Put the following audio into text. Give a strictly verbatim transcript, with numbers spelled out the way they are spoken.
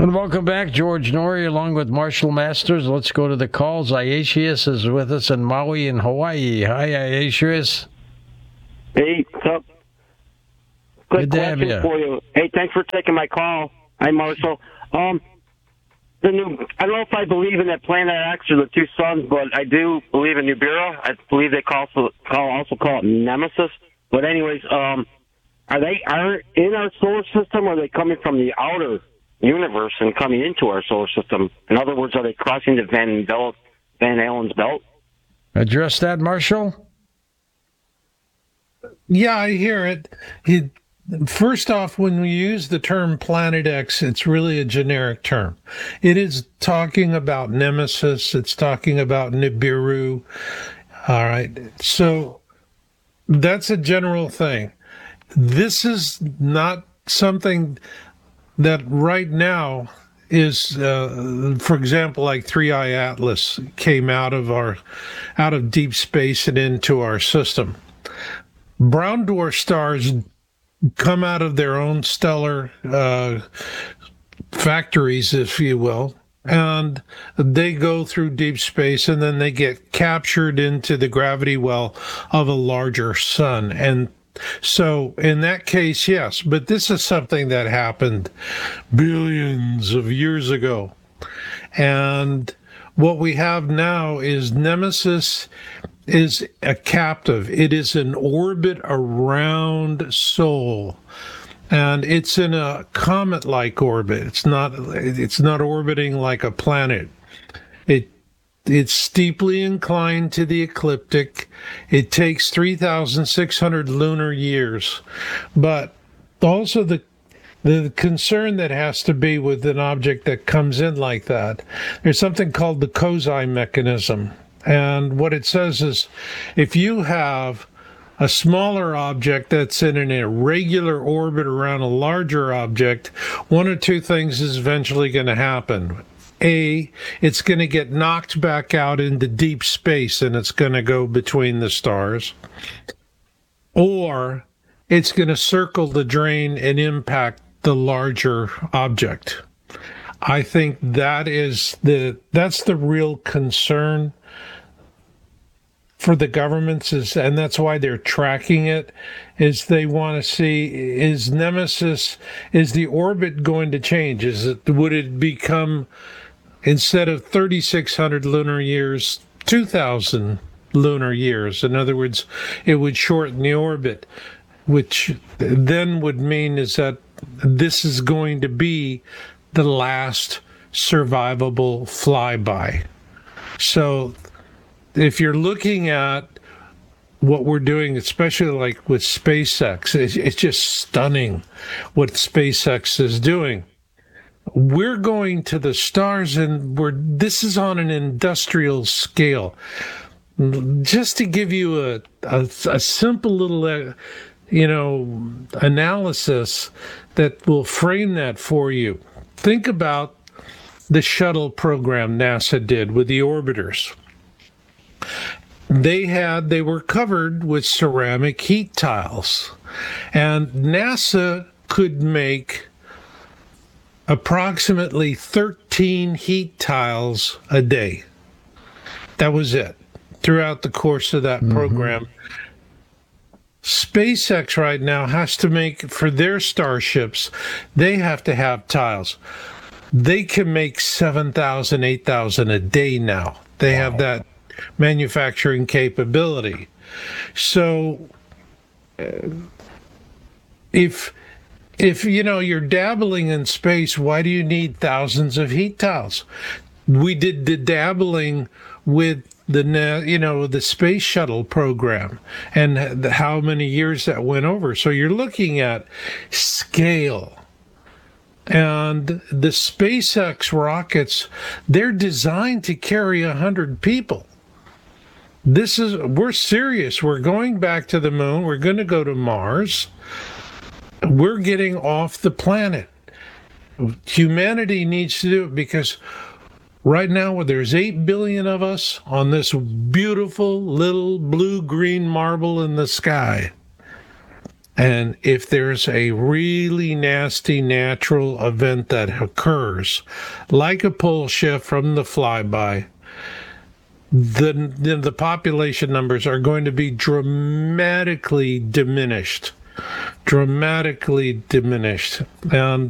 And welcome back, George Noory, along with Marshall Masters. Let's go to the calls. Iasius is with us in Maui in Hawaii. Hi, Iasius. Hey, what's up? Quick question for you. Hey, thanks for taking my call. Hi, Marshall. Um, the new, I don't know if I believe in that Planet X or the two suns, but I do believe in Nibiru. I believe they call, call also call it Nemesis. But anyways, um, are they are in our solar system, or are they coming from the outer universe and coming into our solar system? In other words, are they crossing the Van Belt, Van Allen's belt? Address that, Marshall. Yeah, I hear it. it. First off, when we use the term Planet X, it's really a generic term. It is talking about Nemesis. It's talking about Nibiru. All right. So that's a general thing. This is not something that right now is, uh, for example, like Three Eye Atlas came out of our, out of deep space and into our system. Brown dwarf stars come out of their own stellar uh, factories, if you will, and they go through deep space, and then they get captured into the gravity well of a larger sun. And so in that case, yes, but this is something that happened billions of years ago. And what we have now is Nemesis is a captive. It is an orbit around Sol, and it's in a comet-like orbit. It's not. It's not orbiting like a planet. It it's steeply inclined to the ecliptic. It takes three thousand six hundred lunar years, but also the the concern that has to be with an object that comes in like that. There's something called the Kozai mechanism. And what it says is, if you have a smaller object that's in an irregular orbit around a larger object, one or two things is eventually going to happen. A, it's going to get knocked back out into deep space, and it's going to go between the stars. Or it's going to circle the drain and impact the larger object. I think that is the that's the real concern for the governments, is, and that's why they're tracking it, is they want to see, is Nemesis, is the orbit going to change? Is it, would it become, instead of thirty-six hundred lunar years, two thousand lunar years? In other words, it would shorten the orbit, which then would mean is that this is going to be the last survivable flyby. So if you're looking at what we're doing, especially like with SpaceX, it's, it's just stunning what SpaceX is doing. We're going to the stars, and we're this is on an industrial scale. Just to give you a a, a simple little, uh, you know, analysis that will frame that for you. Think about the shuttle program NASA did with the orbiters. They had, they were covered with ceramic heat tiles, and NASA could make approximately thirteen heat tiles a day. That was it throughout the course of that mm-hmm. program. SpaceX right now has to make, for their starships, they have to have tiles. They can make seven thousand, eight thousand a day now. They wow. have that manufacturing capability. So uh, if if you know you're dabbling in space, why do you need thousands of heat tiles? We did the dabbling with the you know the space shuttle program and the, how many years that went over. So you're looking at scale. And the SpaceX rockets, they're designed to carry a hundred people. This is, we're serious. We're going back to the moon. We're going to go to Mars. We're getting off the planet. Humanity needs to do it, because right now, where there's eight billion of us on this beautiful little blue-green marble in the sky, And if there's a really nasty natural event that occurs, like a pole shift from the flyby, the, the, the population numbers are going to be dramatically diminished. Dramatically diminished. And